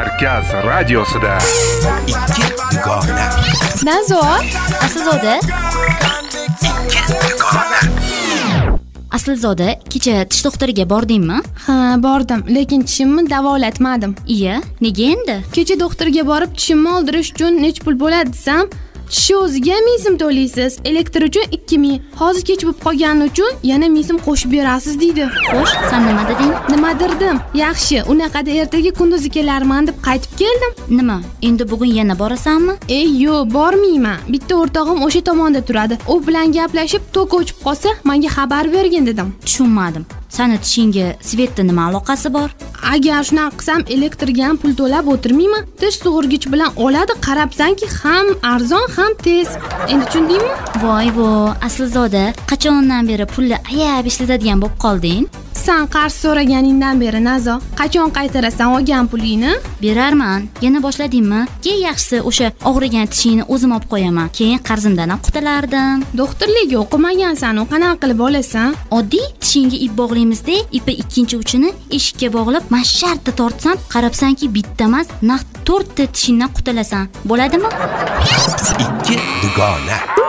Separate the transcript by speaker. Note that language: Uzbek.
Speaker 1: Markaz radiosida
Speaker 2: ikki dugona.
Speaker 3: Nazo,
Speaker 4: Aslzoda. Aslzoda, kecha tish doktoriga bordingmi?
Speaker 3: ha, bordim, lekin tishimni davolatmadim.
Speaker 4: Iya, nega endi?
Speaker 3: Kecha doktorga borib tishimni oldirish uchun nech pul bo'ladi desam, tishi o'ziga 1000 so'm to'laysiz, elektr uchun 2000, hozir kech bo'lib qolgani uchun yana 1000 so'm qo'shib berasiz deydi.
Speaker 4: Xo'sh, sen nima deding?
Speaker 3: Nima derdim? Yaxshi, unaqada ertaga kunduzi kelarman deb qaytib keldim.
Speaker 4: Nima? Endi bugun yana borasanmi?
Speaker 3: Yo'q, bormayman. Bitta o'rtog'im o'sha tomonda turadi. U bilan gaplashib, tok o'chib qolsa, menga xabar bergin dedim.
Speaker 4: Tushunmadim. Sani tishingga svetda nima aloqasi bor?
Speaker 3: Agar shunaqa qilsam, elektrga ham pul to'lab o'tirmayman. Tish sug'urgich bilan oladi, qarabsanki, ham arzon, ham tez. Endi tushundingmi?
Speaker 4: Voy, Aslzoda, qachondan beri pulni ayab ishlatadigan bo'lib qolding?
Speaker 3: Sen qarz so'raganingdan beri Nazo, qachon qaytarasan olgan pulingni?
Speaker 4: Berarman. Yana boshladingmi? Keyin yaxshisi o'sha og'rigan tishingni o'zim olib qo'yaman. Keyin qarzimdan ham qutulardim.
Speaker 3: Doktorlikka o'qimagansan, u qanaqa qilib olasan?
Speaker 4: Oddiy tishingga ip bog'laymizda, ipi ikkinchi uchini eshikka bog'lab, mashartda tortsam, qarabsanki bitta emas, naq 4 ta tishingdan qutulasan. Bo'ladimi?
Speaker 2: Ikki dugona.